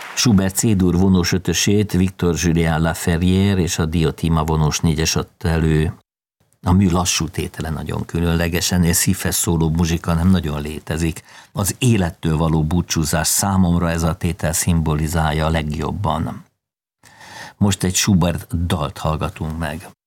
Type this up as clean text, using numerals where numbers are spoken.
Schubert C-dur vonós ötösét Victor Julien Laferrière és a Diotima vonós négyes adta elő. A mű lassú tétele nagyon különleges, ennél szívhez szóló muzsika nem nagyon létezik. Az élettől való búcsúzás számomra ez a tétel szimbolizálja a legjobban. Most egy Schubert dalt hallgatunk meg.